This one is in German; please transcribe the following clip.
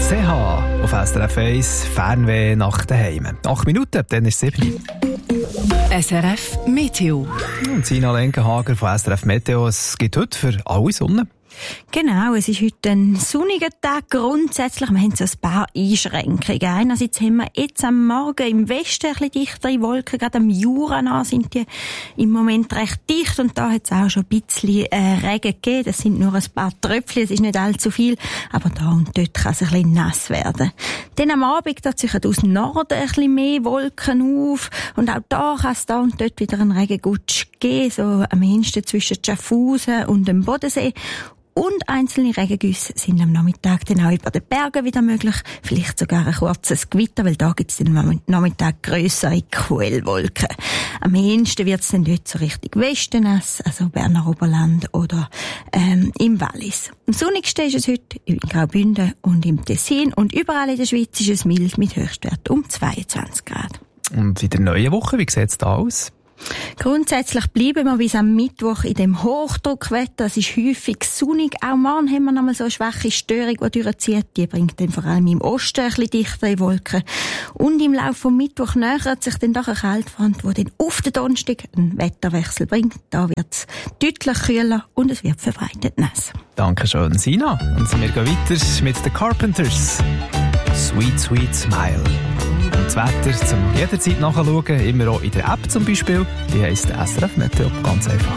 Seha auf SRF 1, Fernweh nach daheim. 8 Minuten, dann ist es 7. SRF Meteo. Und Sina Lenkenhager von SRF Meteo. Es gibt heute für alle Sonne. Genau, es ist heute ein sonniger Tag. Grundsätzlich, wir haben so ein paar Einschränkungen. Einerseits haben wir jetzt am Morgen im Westen ein bisschen dichtere Wolken. Gerade am Jura sind die im Moment recht dicht. Und da hat es auch schon ein bisschen Regen gegeben. Das sind nur ein paar Tröpfchen, es ist nicht allzu viel. Aber da und dort kann es ein bisschen nass werden. Dann am Abend, da ziehen aus Norden ein bisschen mehr Wolken auf. Und auch da kann es da und dort wieder einen Regengutsch geben. So am ehesten zwischen Schaffhausen und dem Bodensee. Und einzelne Regengüsse sind am Nachmittag dann auch über den Bergen wieder möglich. Vielleicht sogar ein kurzes Gewitter, weil da gibt es dann am Nachmittag grössere Quellwolken. Am ehesten wird es dann dort so Richtung Westen nass, also Berner Oberland oder im Wallis. Am sonnigsten ist es heute in Graubünden und im Tessin. Und überall in der Schweiz ist es mild mit Höchstwert um 22 Grad. Und in der neuen Woche, wie sieht es da aus? Grundsätzlich bleiben wir bis am Mittwoch in dem Hochdruckwetter. Es ist häufig sonnig. Auch morgen haben wir noch mal so eine schwache Störung, die durchzieht. Die bringt dann vor allem im Osten ein bisschen dichtere Wolken. Und im Laufe vom Mittwoch nähert sich dann doch eine Kaltfront, die dann auf den Donnerstag einen Wetterwechsel bringt. Da wird es deutlich kühler und es wird verbreitet nass. Dankeschön, Sina. Und wir gehen weiter mit den Carpenters. Sweet, sweet smile. Und das Wetter zum jederzeit nachschauen, immer auch in der App zum Beispiel. Die heisst SRF Meteo, ganz einfach.